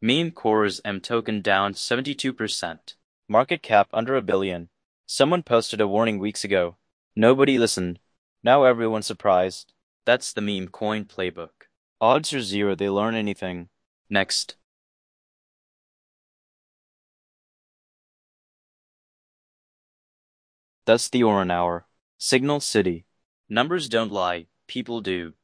Meme cores M token down 72%. Market cap under $1 billion. Someone posted a warning weeks ago. Nobody listened. Now everyone's surprised. That's the meme coin playbook. Odds are zero they learn anything. Next. That's the Oran Hour. Signal City. Numbers don't lie, people do.